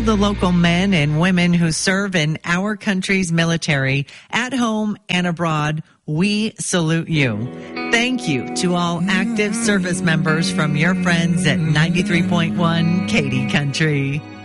the local men and women who serve in our country's military, at home and abroad, we salute you. Thank you to all active service members from your friends at 93.1 Katy Country.